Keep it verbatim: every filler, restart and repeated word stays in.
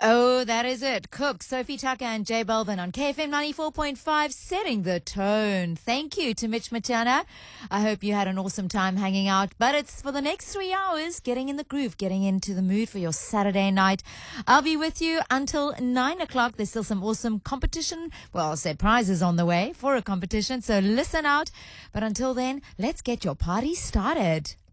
Oh, that is it. Cook, Sophie Tucker and Jay Belvin on K F M ninety-four point five, setting the tone. Thank you to Mitch Matana. I hope you had an awesome time hanging out, but it's for the next three hours, getting in the groove, getting into the mood for your Saturday night. I'll be with you until nine o'clock. There's still some awesome competition. Well, I'll say prizes on the way for a competition, so listen out. But until then, let's get your party started.